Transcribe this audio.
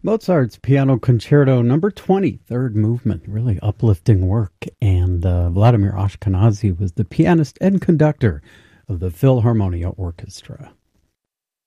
Mozart's Piano Concerto Number 20, third movement, really uplifting work. And Vladimir Ashkenazy was the pianist and conductor of the Philharmonia Orchestra.